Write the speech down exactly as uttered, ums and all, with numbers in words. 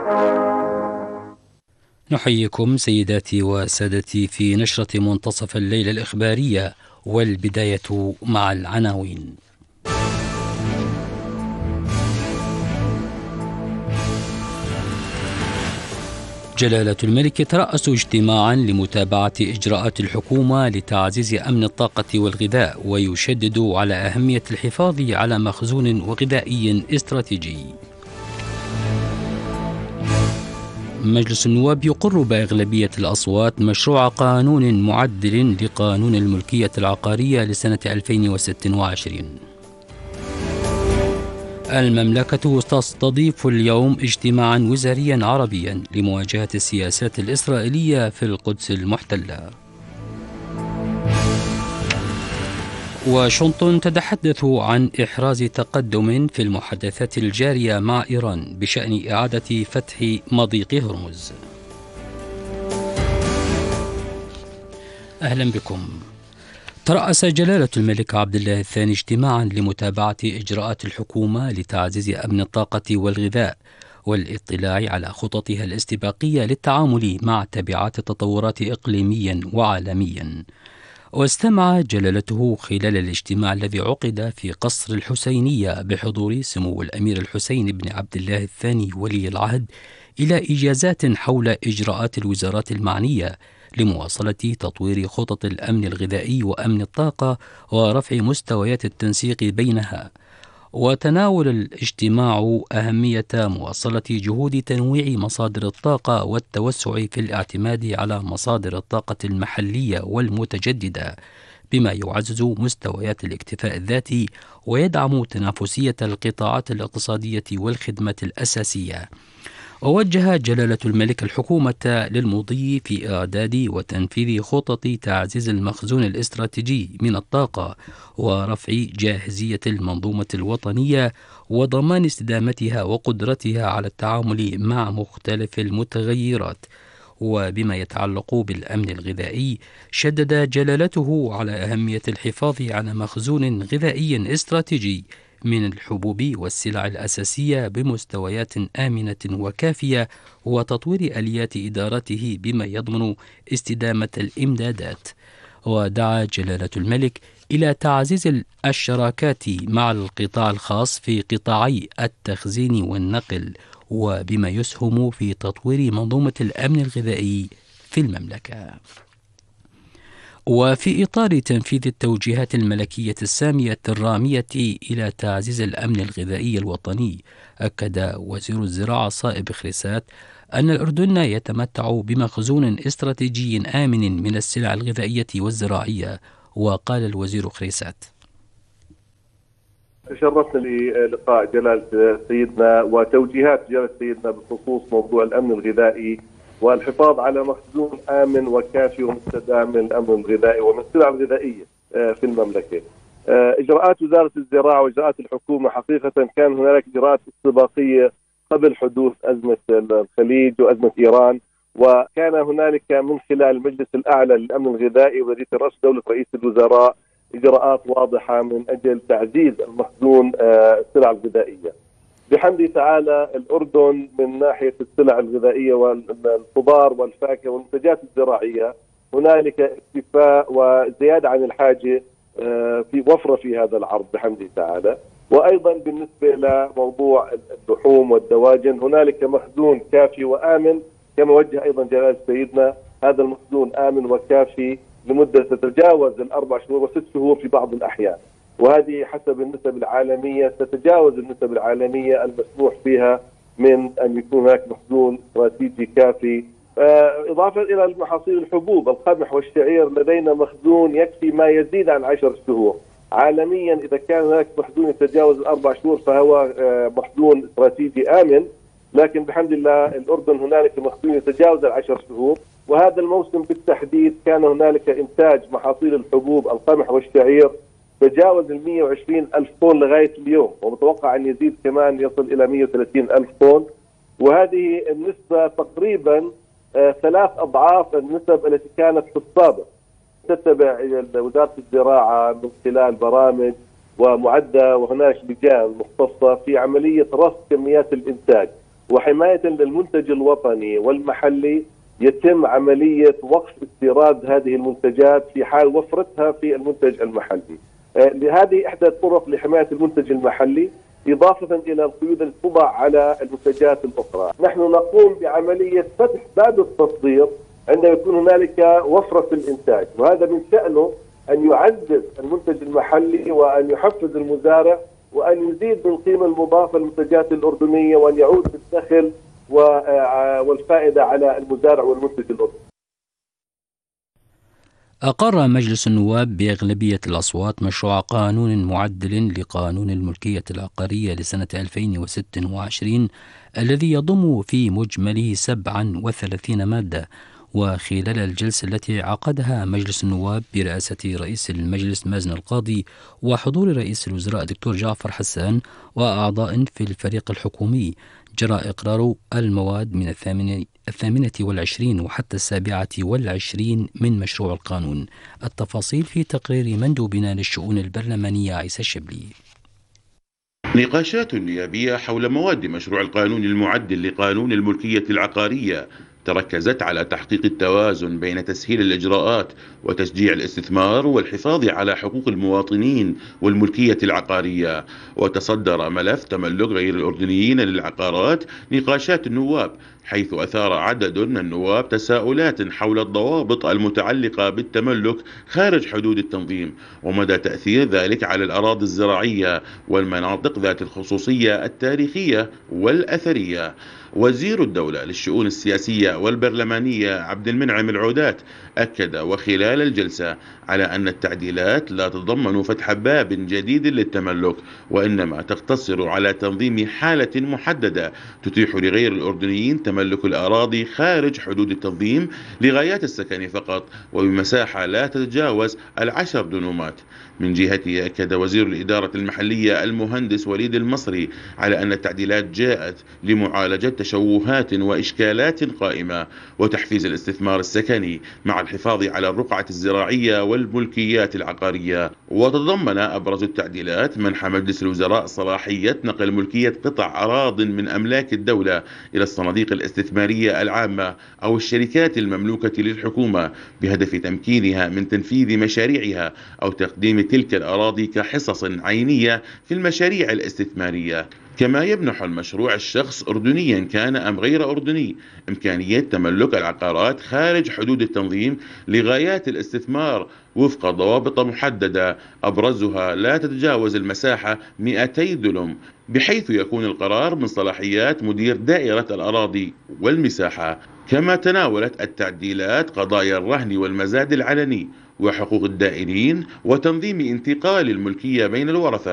نحييكم سيداتي وسادتي في نشرة منتصف الليل الإخبارية، والبداية مع العناوين. جلالة الملك يترأس اجتماعا لمتابعة إجراءات الحكومة لتعزيز أمن الطاقة والغذاء، ويشدد على أهمية الحفاظ على مخزون غذائي استراتيجي. مجلس النواب يقر بأغلبية الأصوات مشروع قانون معدل لقانون الملكية العقارية لسنة ألفين وستة وعشرين. المملكة تستضيف اليوم اجتماعا وزاريا عربيا لمواجهة السياسات الإسرائيلية في القدس المحتلة. واشنطن تتحدث عن إحراز تقدم في المحادثات الجارية مع إيران بشأن إعادة فتح مضيق هرمز. أهلا بكم. ترأس جلالة الملك عبد الله الثاني اجتماعا لمتابعة إجراءات الحكومة لتعزيز أمن الطاقة والغذاء والاطلاع على خططها الاستباقية للتعامل مع تبعات التطورات إقليميا وعالميا. واستمع جلالته خلال الاجتماع الذي عقد في قصر الحسينية بحضور سمو الأمير الحسين بن عبد الله الثاني ولي العهد إلى إجازات حول إجراءات الوزارات المعنية لمواصلة تطوير خطط الأمن الغذائي وأمن الطاقة ورفع مستويات التنسيق بينها. وتناول الاجتماع أهمية مواصلة جهود تنويع مصادر الطاقة والتوسع في الاعتماد على مصادر الطاقة المحلية والمتجددة، بما يعزز مستويات الاكتفاء الذاتي ويدعم تنافسية القطاعات الاقتصادية والخدمة الأساسية. ووجه جلالة الملك الحكومة للمضي في إعداد وتنفيذ خطط تعزيز المخزون الاستراتيجي من الطاقة ورفع جاهزية المنظومة الوطنية وضمان استدامتها وقدرتها على التعامل مع مختلف المتغيرات. وبما يتعلق بالأمن الغذائي، شدد جلالته على أهمية الحفاظ على مخزون غذائي استراتيجي من الحبوب والسلع الأساسية بمستويات آمنة وكافية، وتطوير آليات إدارته بما يضمن استدامة الإمدادات. ودعا جلالة الملك إلى تعزيز الشراكات مع القطاع الخاص في قطاعي التخزين والنقل، وبما يسهم في تطوير منظومة الأمن الغذائي في المملكة. وفي إطار تنفيذ التوجيهات الملكية السامية الرامية إلى تعزيز الأمن الغذائي الوطني، أكد وزير الزراعة صائب خريسات أن الأردن يتمتع بمخزون استراتيجي آمن من السلع الغذائية والزراعية. وقال الوزير خريسات: تشرفنا للقاء جلالة سيدنا وتوجيهات جلالة سيدنا بخصوص موضوع الأمن الغذائي والحفاظ على مخزون آمن وكافي ومستدام من الأمن الغذائي ومن السلع الغذائية في المملكة. إجراءات وزارة الزراعة وإجراءات الحكومة حقيقة كان هناك إجراءات استباقية قبل حدوث أزمة الخليج وأزمة إيران، وكان هنالك من خلال المجلس الأعلى للأمن الغذائي وذي رأس دولة رئيس الوزراء إجراءات واضحة من أجل تعزيز المخزون السلع الغذائية. بحمد تعالى الأردن من ناحية السلع الغذائية والخضار والفاكهة والمنتجات الزراعية هنالك اكتفاء وزيادة عن الحاجة في وفرة في هذا العرض بحمد تعالى. وأيضا بالنسبة لموضوع اللحوم والدواجن هنالك مخزون كافي وآمن، كما وجه أيضا جلالة سيدنا هذا المخزون آمن وكافي لمدة تتجاوز الأربع شهور وست شهور في بعض الأحيان، وهذه حسب النسب العالمية ستتجاوز النسب العالمية المسموح فيها من أن يكون هناك مخزون استراتيجي كافي. إضافة إلى المحاصيل الحبوب القمح والشعير لدينا مخزون يكفي ما يزيد عن عشر شهور عالميا. إذا كان هناك مخزون يتجاوز الأربع شهور فهو مخزون استراتيجي آمن، لكن بحمد الله الأردن هنالك مخزون يتجاوز العشر شهور. وهذا الموسم بالتحديد كان هنالك إنتاج محاصيل الحبوب القمح والشعير تجاوز ال مئة وعشرين ألف طن لغاية اليوم، ومتوقع أن يزيد كمان يصل إلى مئة وثلاثين ألف طن، وهذه النسبة تقريبا آه ثلاث أضعاف النسب التي كانت في السابق. تتبع وزارة الزراعة من خلال برامج ومعدة وهناك لجان مختصة في عملية رصد كميات الإنتاج، وحماية للمنتج الوطني والمحلي يتم عملية وقف استيراد هذه المنتجات في حال وفرتها في المنتج المحلي. لهذه إحدى الطرق لحماية المنتج المحلي، إضافة إلى القيود التي تضع على المنتجات الأخرى. نحن نقوم بعملية فتح باب التصدير عندما يكون هنالك وفرة في الإنتاج، وهذا من شأنه أن يعزز المنتج المحلي وأن يحفز المزارع وأن يزيد من القيمة المضافة للمنتجات الأردنية وأن يعود بالدخل والفائدة على المزارع والمنتج الأردني. أقر مجلس النواب بأغلبية الأصوات مشروع قانون معدل لقانون الملكية العقارية لسنة ألفين وستة وعشرين الذي يضم في مجمله سبعا وثلاثين مادة. وخلال الجلسة التي عقدها مجلس النواب برئاسة رئيس المجلس مازن القاضي وحضور رئيس الوزراء دكتور جعفر حسان وأعضاء في الفريق الحكومي، جرى إقرار المواد من الثامنة, الثامنة والعشرين وحتى السابعة والعشرين من مشروع القانون. التفاصيل في تقرير مندوبنا للشؤون البرلمانية عيسى الشبلي. نقاشات نيابية حول مواد مشروع القانون المعدل لقانون الملكية العقارية تركزت على تحقيق التوازن بين تسهيل الإجراءات وتشجيع الاستثمار والحفاظ على حقوق المواطنين والملكية العقارية. وتصدر ملف تملك غير الأردنيين للعقارات نقاشات النواب، حيث أثار عدد من النواب تساؤلات حول الضوابط المتعلقة بالتملك خارج حدود التنظيم ومدى تأثير ذلك على الأراضي الزراعية والمناطق ذات الخصوصية التاريخية والأثرية. وزير الدولة للشؤون السياسية والبرلمانية عبد المنعم العودات أكد وخلال الجلسة على أن التعديلات لا تتضمن فتح باب جديد للتملك، وإنما تقتصر على تنظيم حالة محددة تتيح لغير الأردنيين تملك الأراضي خارج حدود التنظيم لغايات السكن فقط وبمساحة لا تتجاوز العشر دنومات. من جهته أكد وزير الإدارة المحلية المهندس وليد المصري على أن التعديلات جاءت لمعالجة تشوهات وإشكالات قائمة وتحفيز الاستثمار السكني مع الحفاظ على الرقعة الزراعية والملكيات العقارية. وتضمن أبرز التعديلات منح مجلس الوزراء صلاحية نقل ملكية قطع أراضٍ من أملاك الدولة إلى الصناديق الاستثمارية العامة أو الشركات المملوكة للحكومة بهدف تمكينها من تنفيذ مشاريعها أو تقديم تلك الأراضي كحصص عينية في المشاريع الاستثمارية. كما يمنح المشروع الشخص أردنيا كان أم غير أردني إمكانية تملك العقارات خارج حدود التنظيم لغايات الاستثمار وفق ضوابط محددة، أبرزها لا تتجاوز المساحة مئتي دلم، بحيث يكون القرار من صلاحيات مدير دائرة الأراضي والمساحة. كما تناولت التعديلات قضايا الرهن والمزاد العلني وحقوق الدائنين وتنظيم انتقال الملكية بين الورثة